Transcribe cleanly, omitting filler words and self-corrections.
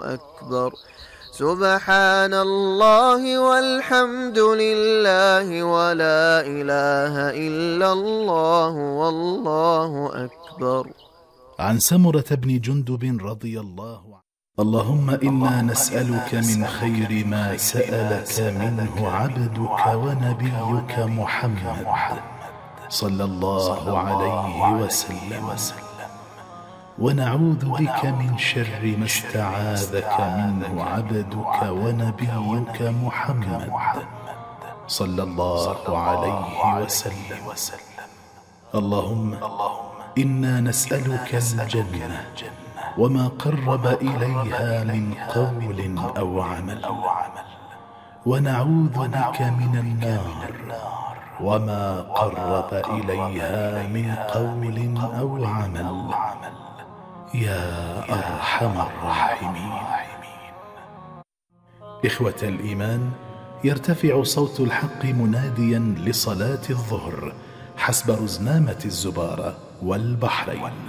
أكبر. سبحان الله والحمد لله ولا إله إلا الله والله أكبر. عن سمرة بن جندب رضي الله عنه: اللهم إنا نسألك من خير ما سألك منه عبدك ونبيك محمد صلى الله عليه وسلم، ونعوذ بك من شر ما استعاذك منه عبدك ونبيك محمد صلى الله عليه وسلم. اللهم إنا نسألك الجنة وما قرب إليها من قول أو عمل، ونعوذ بك من النار وما قرب إليها من قول أو عمل، يا أرحم الراحمين. إخوة الإيمان، يرتفع صوت الحق مناديا لصلاة الظهر حسب رزنامة الزبارة والبحرين.